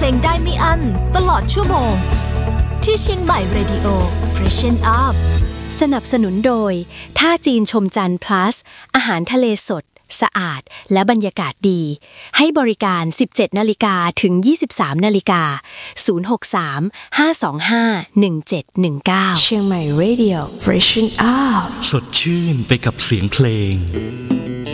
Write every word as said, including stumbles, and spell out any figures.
ลงได้ไม่อั้นตลอดชั่วโมงที่เชียงใหม่ Radio Freshen Up สนับสนุนโดยท่าจีนชมจันทร์ plus อาหารทะเลสดสะอาดและบรรยากาศดีให้บริการ สิบเจ็ดนาฬิกา ถึง ยี่สิบสามนาฬิกา ศูนย์ หก สาม ห้า สอง ห้า หนึ่ง เจ็ด หนึ่ง เก้าเชียงใหม่ Radio Freshen Up สดชื่นไปกับเสียงเพลง